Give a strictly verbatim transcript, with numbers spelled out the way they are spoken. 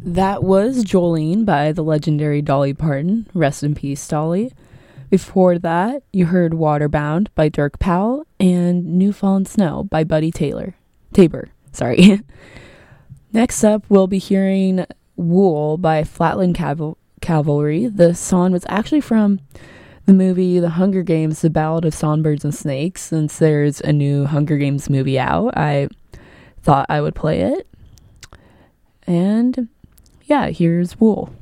That was Jolene by the legendary Dolly Parton. Rest in peace, Dolly. Before that, you heard Waterbound by Dirk Powell and New Fallen Snow by Buddy Taylor. Tabor, sorry. Next up, we'll be hearing Wool by Flatland Caval- Cavalry. The song was actually from the movie The Hunger Games, The Ballad of Songbirds and Snakes. Since there's a new Hunger Games movie out, I thought I would play it. And yeah, here's Wool.